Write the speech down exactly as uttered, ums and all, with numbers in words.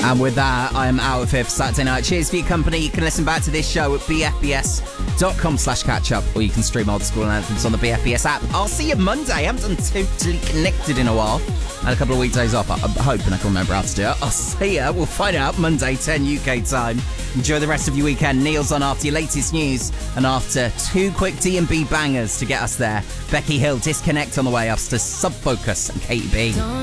And with that, I am out of here for Saturday night. Cheers for your company. You can listen back to this show at bfbs.com slash catch up, or you can stream old school anthems on the B F B S app. I'll see you Monday. I haven't done Totally Connected in a while. I had a couple of weekdays off. I'm hoping I can remember how to do it. I'll see ya. We'll find out Monday, ten U K time. Enjoy the rest of your weekend. Neil's on after your latest news, and after two quick D and B bangers to get us there. Becky Hill, Disconnect on the way, us to Subfocus and Katie B.